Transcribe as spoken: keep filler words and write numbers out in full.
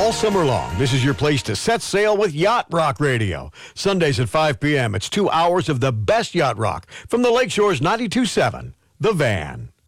All summer long, this is your place to set sail with Yacht Rock Radio. Sundays at five p.m., it's two hours of the best yacht rock from the Lakeshore's ninety-two point seven, The Van.